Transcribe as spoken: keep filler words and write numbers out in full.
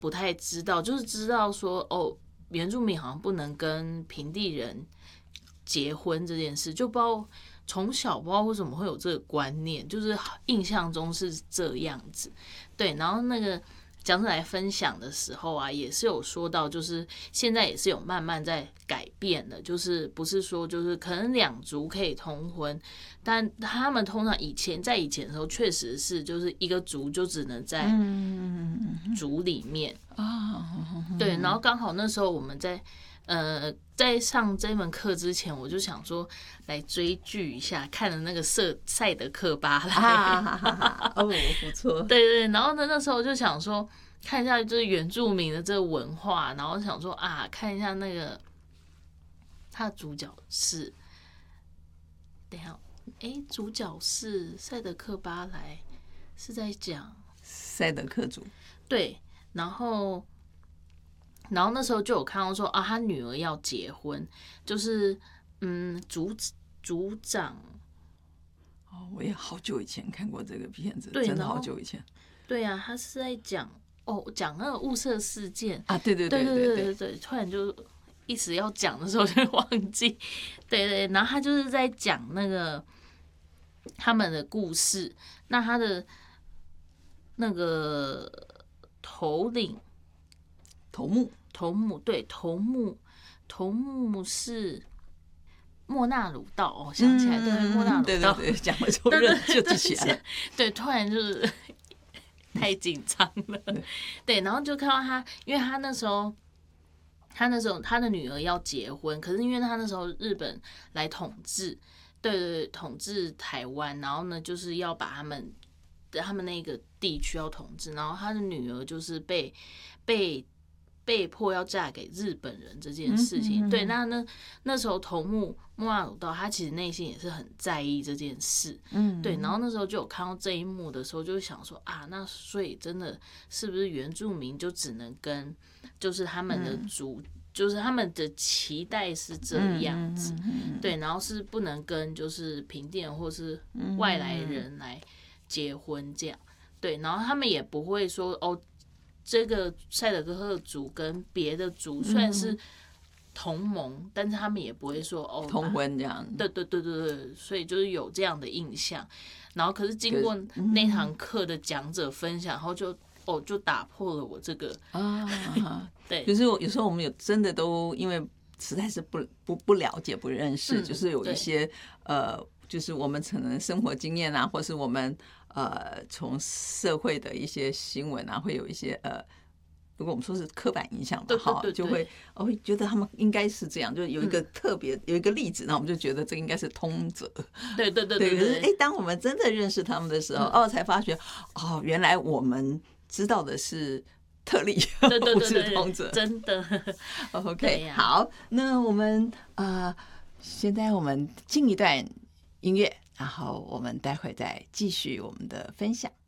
不太知道，就是知道说哦，原住民好像不能跟平地人结婚这件事，就不知道从小不知道为什么会有这个观念，就是印象中是这样子。对，然后那个讲者来分享的时候啊，也是有说到，就是现在也是有慢慢在改变的，就是不是说就是可能两族可以通婚，但他们通常以前在以前的时候，确实是就是一个族就只能在族里面啊，对，然后刚好那时候我们在呃在上这门课之前，我就想说来追剧一下，看了那个《赛德克巴莱》 啊，哦，不错， 对对，然后呢那时候就想说看一下就是原住民的这个文化，然后想说啊看一下那个他的主角是，等一下，哎，主角是赛德克巴莱，是在讲赛德克族， 对，然后。然后那时候就有看到说啊，他女儿要结婚，就是嗯，族族长。 哦，我也好久以前看过这个片子， 对， 真的好久以前。 对啊，他是在讲哦，讲那个雾社事件啊，对对对对对对对，突然就一时要讲的时候就忘记，对对，然后他就是在讲那个他们的故事，那他的那个头领头目。 头目对头目，头目是莫纳鲁道哦，想起来，对莫纳鲁道， 对对对，讲了之后就记起来了。 对，突然就是太紧张了。对，然后就看到他，因为他那时候，他那时候他的女儿要结婚，可是因为他那时候日本来统治，对对对，统治台湾，然后呢就是要把他们他们那个地区要统治，然后他的女儿就是被被。被迫要嫁给日本人这件事情，嗯、对，那那那时候头目莫纳鲁道他其实内心也是很在意这件事，嗯，对，然后那时候就有看到这一幕的时候，就想说啊，那所以真的是不是原住民就只能跟就是他们的族，嗯、就是他们的期待是这样子，嗯、对，然后是不能跟就是平地人或是外来人来结婚这样，对，然后他们也不会说哦。这个赛德克族跟别的族虽然是同盟，嗯、但是他们也不会说哦通婚这样。 对对对对对，所以就是有这样的印象。然后可是经过那堂课的讲者分享，然后就哦就打破了我这个啊， 对， 就是有时候我们有真的都因为实在是不不不了解不认识，嗯、就是有一些呃，就是我们可能生活经验啊，或是我们。呃，从社会的一些新闻啊，会有一些呃，如果我们说是刻板印象吧，哈，就会哦，觉得他们应该是这样，就有一个特别、嗯、有一个例子，那我们就觉得这应该是通则。 对对对对。 可是哎，当我们真的认识他们的时候，嗯、哦，才发觉哦，原来我们知道的是特例， 对对对对不是通则， 真的。 OK， 好，那我们呃，现在我们进一段音乐。然后我们待会再继续我们的分享。